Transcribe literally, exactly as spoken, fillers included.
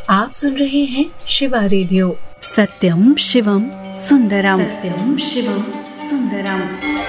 आप सुन रहे हैं शिवा रेडियो। सत्यम शिवम सुंदरम। सत्यम शिवम सुंदरम।